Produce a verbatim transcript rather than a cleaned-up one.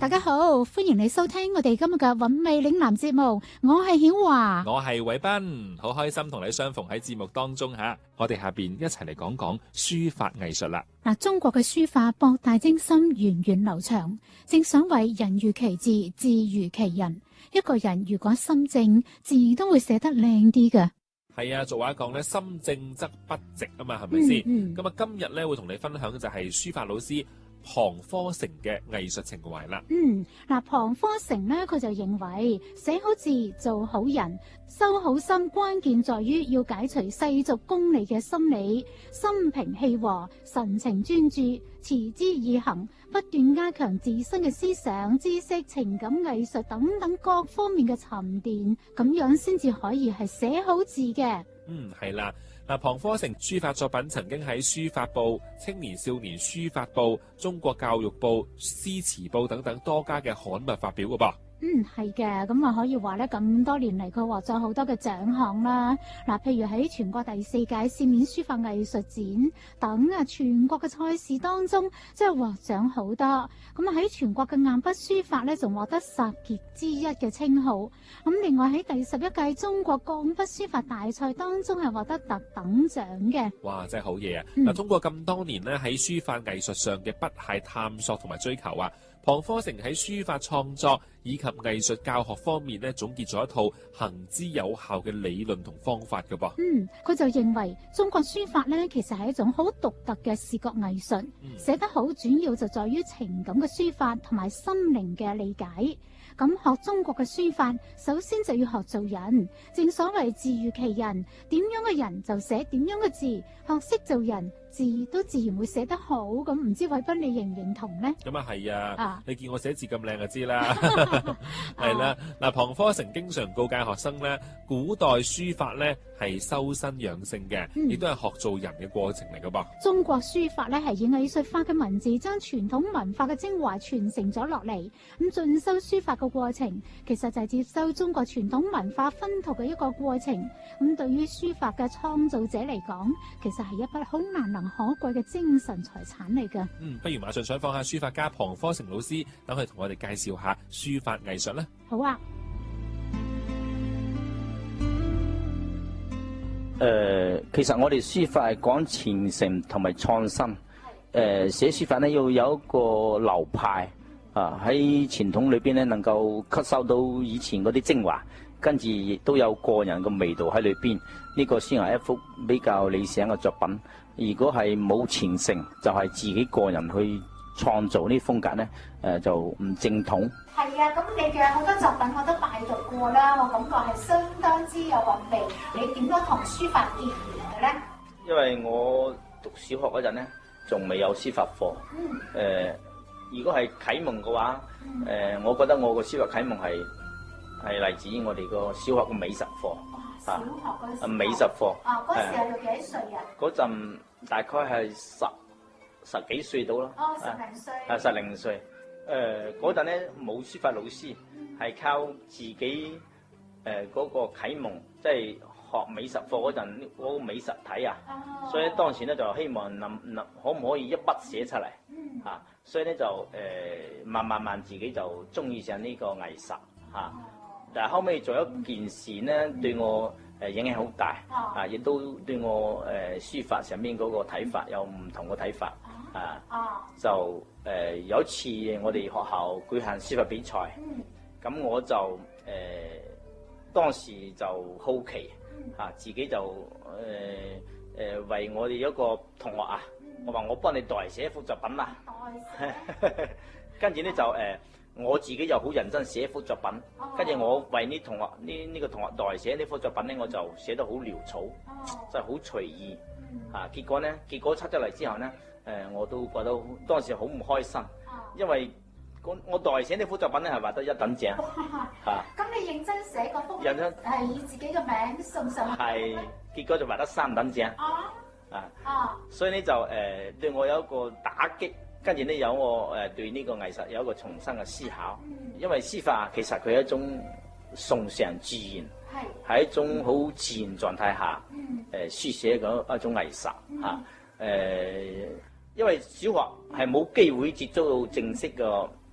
大家好，歡迎你收聽我哋今日嘅韻味嶺南節目，我係曉華， 我係偉斌，好開心同你相逢喺節目當中吓。我哋下邊一齊嚟講講書法藝術啦。 嗱，中國嘅書法博大精深，源遠流長。正所謂人如其字，字如其人。一個人如果心正，字都會寫得靚啲嘅。 係啊，俗話講咧，心正則筆直啊嘛，係咪先？咁、嗯、啊、嗯，今日咧會同你分享嘅就係書法老師龐科成嘅藝術情懷啦。 嗯，嗱，龐科成呢，佢就認為寫好字做好人，修好心，關鍵在於要解除世俗功利嘅心理，心平氣和，神情專注，持之以恆，不斷加強自身嘅思想、知識、情感、藝術等等各方面嘅沉澱，咁樣先至可以係寫好字嘅。 嗯，係啦。嗱，龐科成書法作品曾經喺書法報、青年少年書法報、中國教育報、詩詞報等等多家嘅刊物發表嘅噃。 嗯，係嘅，咁啊可以話咧，咁多年嚟佢獲咗好多嘅獎項啦。嗱，譬如喺全國第四屆市面書法藝術展等啊，全國嘅賽事當中，即係獲獎好多。咁啊喺全國嘅硬筆書法咧，仲獲得十傑之一嘅稱號。咁另外喺第十一屆中國鋼筆書法大賽當中係獲得特等獎嘅。 哇，真係好嘢啊！嗱、嗯，通過咁多年咧喺書法藝術上嘅不懈探索同埋追求啊，龐科成喺書法創作以及藝術教學方面咧，總結咗一套行之有效嘅理論同方法㗎噃。 嗯，佢就認為中國書法咧，其實係一種好獨特嘅視覺藝術，嗯、寫得好主要就在於情感嘅書法同埋心靈嘅理解。咁學中國嘅書法，首先就要學做人。正所謂字如其人，點樣嘅人就寫點樣嘅字，學識做人，字都自然會寫得好。咁唔知偉斌你認唔認同呢？ 咁啊係啊，你見我寫字咁靚就知啦。係啦，嗱，龐科成經常告誡學生咧，古代書法咧係修身養性嘅，亦都係學做人嘅過程嚟噶噃。 中國書法咧係以藝術化嘅文字，將傳統文化嘅精華傳承咗落嚟。咁進修書法嘅過程，其實就係接收中國傳統文化熏陶嘅一個過程。咁對於書法嘅創造者嚟講，其實係一筆好難能可貴嘅精神財產嚟噶。 嗯，不如馬上採訪下書法家龐科成老師，等佢同我哋介紹下書法藝術啦。 好啊。 誒、呃，其實我哋書法係講傳承同埋創新。誒、呃，寫書法咧要有一個流派啊，喺傳統裏邊咧能夠吸收到以前嗰啲精華，跟住亦都有個人嘅味道喺裏邊。呢、這個先係一幅比較理想嘅作品。如果係冇傳承，就係、是、自己個人去創造呢啲風格咧，誒、呃、就唔正統。 係啊，咁你嘅好多作品我都拜讀過啦，我感覺係相當之有韻味。你點樣同書法結緣嘅咧？ 因為我讀小學嗰陣咧，仲未有書法課。嗯。誒、呃，如果係啟蒙嘅話，誒、嗯呃，我覺得我個書法啟蒙係係嚟自於我哋個小學嘅美術課。 小學嗰時， 啊，美術課。 啊，嗰時係幾多歲啊？ 嗰陣大概係十十幾歲到咯。 哦，十零歲。 啊，十零歲。誒，嗰陣咧冇書法老師，係、嗯、靠自己誒嗰、呃那個啟蒙，即係學美術課嗰陣嗰個美術體啊。哦。所以當時咧就希望諗諗可唔可以一筆寫出嚟。嗯。嚇、啊，所以咧就誒、呃、慢慢慢自己就中意上呢個藝術嚇。啊哦。但係後尾做一件事咧，對我誒影響好大，啊，亦都對我誒書法上面嗰個睇法有唔同嘅睇法，啊，就誒有一次我哋學校舉行書法比賽，咁我就誒當時就好奇，啊，自己就誒誒為我哋一個同學啊，我話我幫你代寫一幅作品啦，跟住咧就誒。我自己又好認真寫一幅作品，跟、oh. 住我為呢同學呢呢、呢個同學代寫呢幅作品咧，我就寫得好潦草，真係好隨意嚇、啊。結果咧，結果出咗嚟之後咧，誒、呃、我都覺得當時好唔開心，oh. 因為我我代寫呢幅作品咧係畫得一等正嚇。咁、啊、 你認真寫嗰幅認真係以自己嘅名送上去， 係結果就畫得三等正啊啊！所以咧就誒、呃、對我有一個打擊。跟住咧有我誒對呢個藝術有一個重新嘅思考，因為書法其實佢係一種崇尚自然，係一種好自然狀態下誒書寫嘅一種藝術嚇誒。因為小學係冇機會接觸到正式嘅